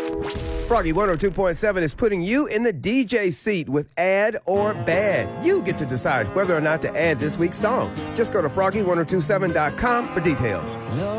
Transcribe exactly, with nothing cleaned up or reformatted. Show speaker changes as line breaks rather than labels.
Froggy one oh two point seven is putting you in the D J seat with Add or Bad. You get to decide whether or not to add this week's song. Just go to froggy ten twenty-seven dot com for details.